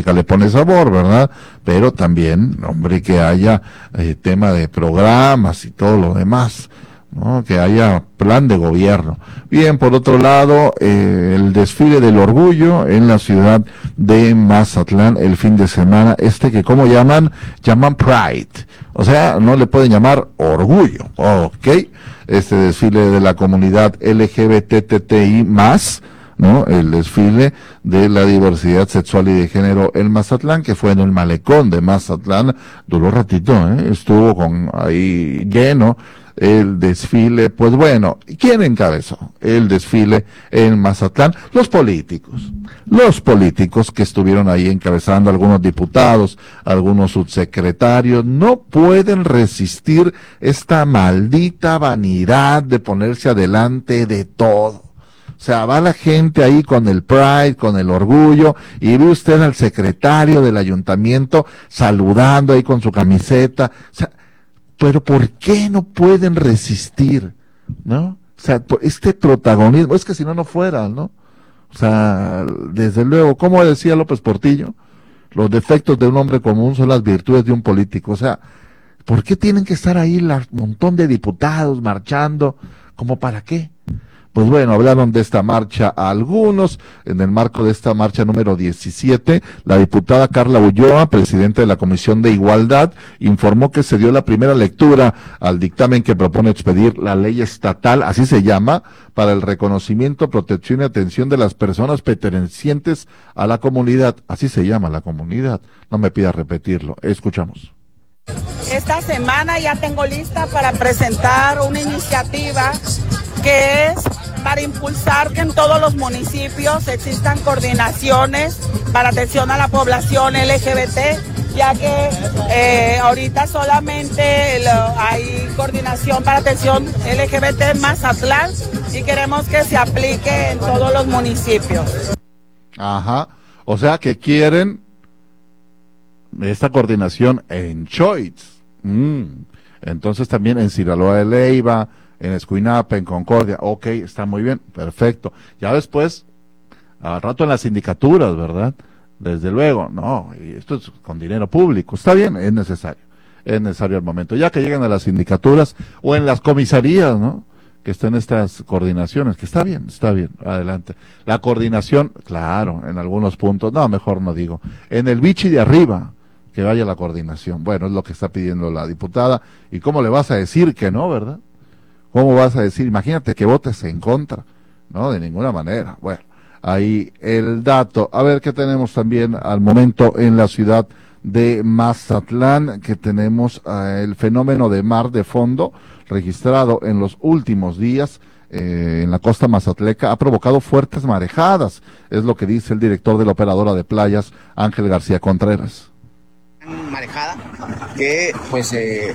música le pone sabor, ¿verdad? Pero también, hombre, que haya tema de programas y todo lo demás, ¿no? Que haya plan de gobierno. Bien, por otro lado, el desfile del orgullo en la ciudad de Mazatlán el fin de semana, que ¿cómo llaman? Llaman Pride. O sea, no le pueden llamar orgullo, ¿ok? Este desfile de la comunidad LGBTTI+, ¿no? El desfile de la diversidad sexual y de género en Mazatlán, que fue en el malecón de Mazatlán, duró ratito, estuvo ahí lleno el desfile. Pues bueno, ¿quién encabezó el desfile en Mazatlán? Los políticos que estuvieron ahí encabezando, algunos diputados, algunos subsecretarios. No pueden resistir esta maldita vanidad de ponerse adelante de todo. O sea, va la gente ahí con el Pride, con el orgullo, y ve usted al secretario del ayuntamiento saludando ahí con su camiseta. O sea, pero ¿por qué no pueden resistir? ¿No? O sea, este protagonismo, es que si no, no fuera, ¿no? O sea, desde luego, como decía López Portillo, los defectos de un hombre común son las virtudes de un político. O sea, ¿por qué tienen que estar ahí un montón de diputados marchando? ¿Cómo para qué? Pues bueno, hablaron de esta marcha a algunos. En el marco de esta marcha número 17, la diputada Carla Ulloa, presidenta de la Comisión de Igualdad, informó que se dio la primera lectura al dictamen que propone expedir la ley estatal, así se llama, para el reconocimiento, protección y atención de las personas pertenecientes a la comunidad. Así se llama la comunidad. No me pida repetirlo. Escuchamos. Esta semana ya tengo lista para presentar una iniciativa que es para impulsar que en todos los municipios existan coordinaciones para atención a la población LGBT, ya que ahorita solamente hay coordinación para atención LGBT en Mazatlán y queremos que se aplique en todos los municipios. Ajá, o sea que quieren esta coordinación en Choiz. Entonces también en Sinaloa de Leiva, en Escuinapa, en Concordia. Ok, está muy bien, perfecto. Ya después, al rato en las sindicaturas, ¿verdad? Desde luego, no, y esto es con dinero público. Está bien, es necesario al momento. Ya que lleguen a las sindicaturas o en las comisarías, ¿no? Que estén estas coordinaciones, que está bien, adelante. La coordinación, claro, en algunos puntos, no, mejor no digo. En el bichi de arriba, que vaya la coordinación. Bueno, es lo que está pidiendo la diputada. ¿Y cómo le vas a decir que no, verdad? ¿Cómo vas a decir? Imagínate que votes en contra. No, de ninguna manera. Bueno, ahí el dato. A ver qué tenemos también al momento en la ciudad de Mazatlán, que tenemos el fenómeno de mar de fondo registrado en los últimos días en la costa mazatleca ha provocado fuertes marejadas. Es lo que dice el director de la operadora de playas, Ángel García Contreras. Marejada que pues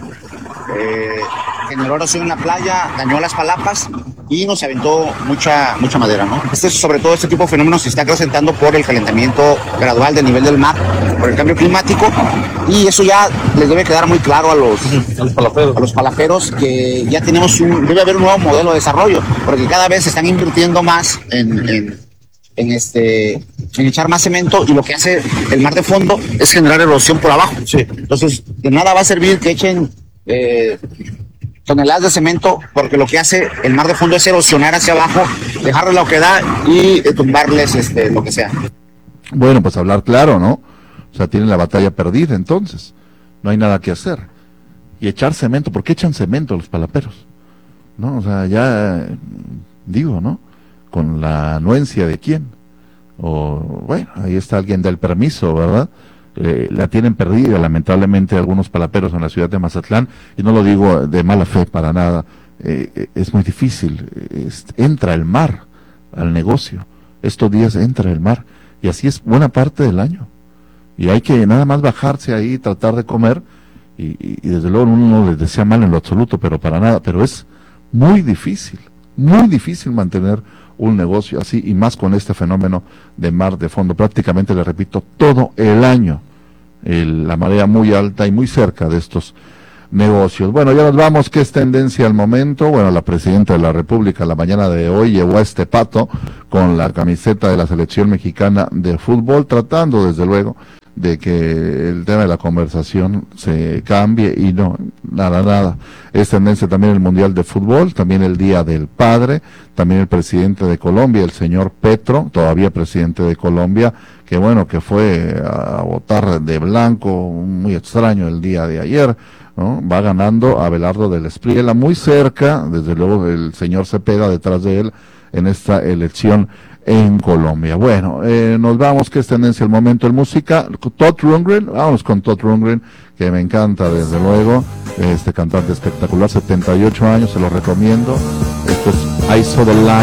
generó erosión en la playa, dañó las palapas y nos aventó mucha madera, ¿no? Sobre todo este tipo de fenómenos se está presentando por el calentamiento gradual del nivel del mar, por el cambio climático, y eso ya les debe quedar muy claro a los palaperos que ya debe haber un nuevo modelo de desarrollo, porque cada vez se están invirtiendo más en echar más cemento, y lo que hace el mar de fondo es generar erosión por abajo. Sí. Entonces, de nada va a servir que echen toneladas de cemento, porque lo que hace el mar de fondo es erosionar hacia abajo, dejarle la oquedad y tumbarles lo que sea. Bueno, pues hablar claro, ¿no? O sea, tienen la batalla perdida, entonces no hay nada que hacer. Y echar cemento, ¿por qué echan cemento los palaperos? ¿No? O sea, ya digo, ¿no? Con la anuencia de quién, o bueno, ahí está alguien del permiso, ¿verdad? La tienen perdida lamentablemente algunos palaperos en la ciudad de Mazatlán, y no lo digo de mala fe para nada, es muy difícil, entra el mar al negocio, estos días entra el mar, y así es buena parte del año, y hay que nada más bajarse ahí, tratar de comer, y desde luego uno no les desea mal en lo absoluto, pero para nada, pero es muy difícil mantener un negocio así, y más con este fenómeno de mar de fondo, prácticamente, le repito, todo el año, la marea muy alta y muy cerca de estos negocios. Bueno, ya nos vamos. ¿Qué es tendencia al momento? Bueno, la presidenta de la República la mañana de hoy llevó a este pato con la camiseta de la selección mexicana de fútbol, tratando desde luego de que el tema de la conversación se cambie y no, nada. Es tendencia también el Mundial de Fútbol, también el Día del Padre, también el presidente de Colombia, el señor Petro, todavía presidente de Colombia, que bueno, que fue a votar de blanco, muy extraño el día de ayer, ¿no? Va ganando Abelardo del Espriella, muy cerca, desde luego el señor Cepeda detrás de él en esta elección en Colombia. Bueno, nos vamos, que es tendencia el momento en música. Todd Rundgren, vamos con Todd Rundgren, que me encanta desde luego, este cantante espectacular, 78 años, se lo recomiendo. Esto es I Saw the Light.